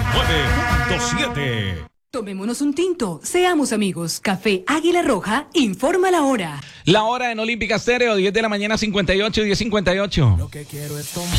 99.7. Tomémonos un tinto, seamos amigos. Café Águila Roja informa la hora. La hora en Olímpica Estéreo, 10 de la mañana, 58, 10:58. Lo que quiero es tomar.